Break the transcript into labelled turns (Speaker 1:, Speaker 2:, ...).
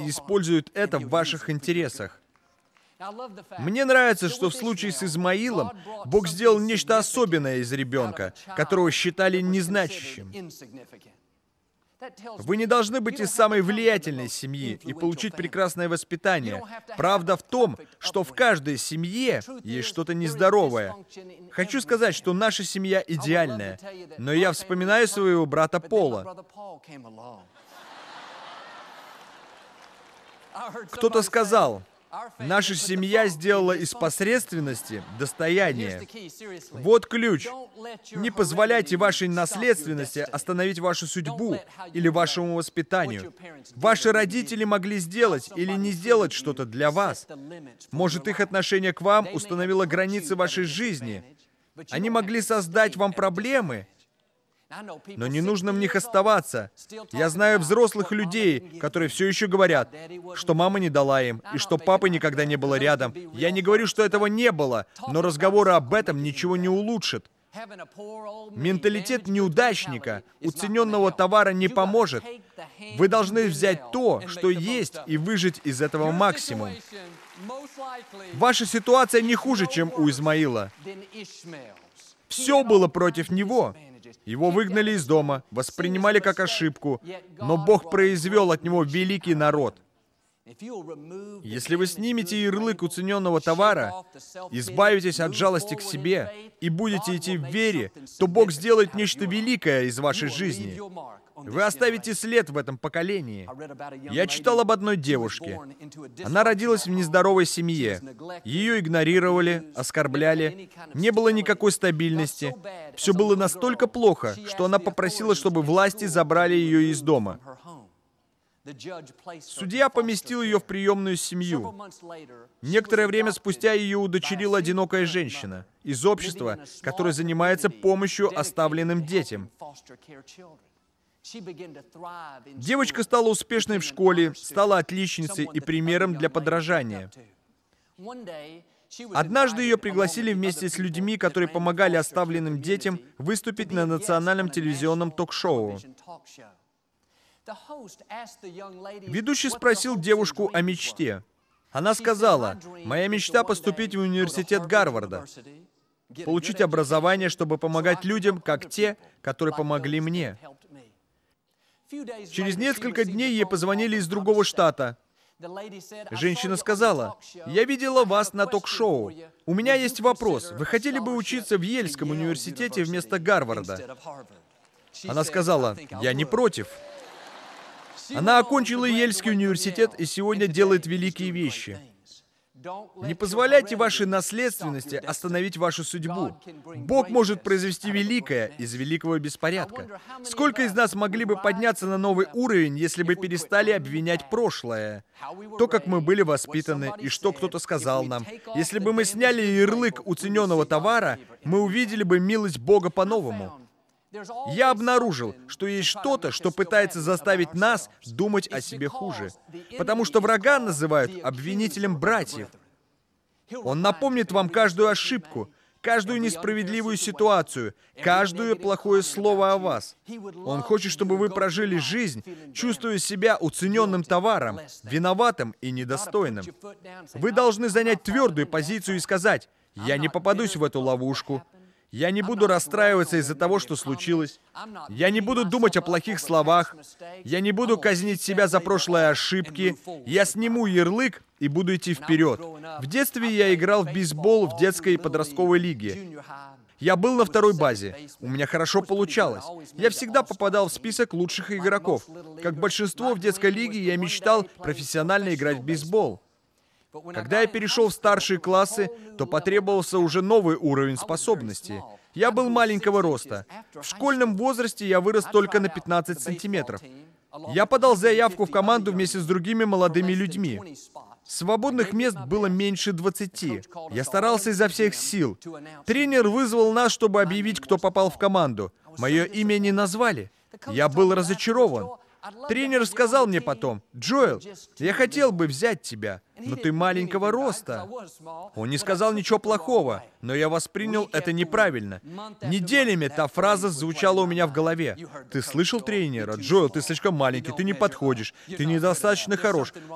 Speaker 1: и используют это в ваших интересах. Мне нравится, что в случае с Измаилом Бог сделал нечто особенное из ребенка, которого считали незначащим. Вы не должны быть из самой влиятельной семьи и получить прекрасное воспитание. Правда в том, что в каждой семье есть что-то нездоровое. Хочу сказать, что наша семья идеальная, но я вспоминаю своего брата Пола. Кто-то сказал: наша семья сделала из посредственности достояние. Вот ключ. Не позволяйте вашей наследственности остановить вашу судьбу или вашему воспитанию. Ваши родители могли сделать или не сделать что-то для вас. Может, их отношение к вам установило границы вашей жизни. Они могли создать вам проблемы, но не нужно в них оставаться. Я знаю взрослых людей, которые все еще говорят, что мама не дала им, и что папы никогда не было рядом. Я не говорю, что этого не было, но разговоры об этом ничего не улучшат. Менталитет неудачника, уцененного товара не поможет. Вы должны взять то, что есть, и выжать из этого максимум. Ваша ситуация не хуже, чем у Измаила. Все было против него. Его выгнали из дома, воспринимали как ошибку, но Бог произвел от него великий народ. Если вы снимете ярлык уцененного товара, избавитесь от жалости к себе и будете идти в вере, то Бог сделает нечто великое из вашей жизни. Вы оставите след в этом поколении. Я читал об одной девушке. Она родилась в нездоровой семье. Ее игнорировали, оскорбляли. Не было никакой стабильности. Все было настолько плохо, что она попросила, чтобы власти забрали ее из дома. Судья поместил ее в приемную семью. Некоторое время спустя ее удочерила одинокая женщина из общества, которое занимается помощью оставленным детям. Девочка стала успешной в школе, стала отличницей и примером для подражания. Однажды ее пригласили вместе с людьми, которые помогали оставленным детям, выступить на национальном телевизионном ток-шоу. Ведущий спросил девушку о мечте. Она сказала: «Моя мечта — поступить в университет Гарварда, получить образование, чтобы помогать людям, как те, которые помогли мне». Через несколько дней ей позвонили из другого штата. Женщина сказала: «Я видела вас на ток-шоу. У меня есть вопрос. Вы хотели бы учиться в Йельском университете вместо Гарварда?» Она сказала: «Я не против». Она окончила Йельский университет и сегодня делает великие вещи. Не позволяйте вашей наследственности остановить вашу судьбу. Бог может произвести великое из великого беспорядка. Сколько из нас могли бы подняться на новый уровень, если бы перестали обвинять прошлое? То, как мы были воспитаны, и что кто-то сказал нам. Если бы мы сняли ярлык уцененного товара, мы увидели бы милость Бога по-новому. Я обнаружил, что есть что-то, что пытается заставить нас думать о себе хуже. Потому что врага называют обвинителем братьев. Он напомнит вам каждую ошибку, каждую несправедливую ситуацию, каждое плохое слово о вас. Он хочет, чтобы вы прожили жизнь, чувствуя себя уцененным товаром, виноватым и недостойным. Вы должны занять твердую позицию и сказать: «Я не попадусь в эту ловушку. Я не буду расстраиваться из-за того, что случилось. Я не буду думать о плохих словах. Я не буду казнить себя за прошлые ошибки. Я сниму ярлык и буду идти вперед». В детстве я играл в бейсбол в детской и подростковой лиге. Я был на второй базе. У меня хорошо получалось. Я всегда попадал в список лучших игроков. Как большинство в детской лиге, я мечтал профессионально играть в бейсбол. Когда я перешел в старшие классы, то потребовался уже новый уровень способностей. Я был маленького роста. В школьном возрасте я вырос только на 15 сантиметров. Я подал заявку в команду вместе с другими молодыми людьми. Свободных мест было меньше 20. Я старался изо всех сил. Тренер вызвал нас, чтобы объявить, кто попал в команду. Мое имя не назвали. Я был разочарован. Тренер сказал мне потом: «Джоэл, я хотел бы взять тебя, но ты маленького роста». Он не сказал ничего плохого, но я воспринял это неправильно. Неделями та фраза звучала у меня в голове. «Ты слышал тренера? Джоэл, ты слишком маленький, ты не подходишь, ты недостаточно хорош.